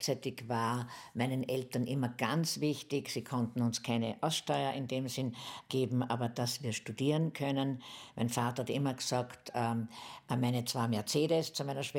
Gleichzeitig war meinen Eltern immer ganz wichtig, sie konnten uns keine Aussteuer in dem Sinn geben, aber dass wir studieren können. Mein Vater hat immer gesagt, meine 2 Mercedes zu meiner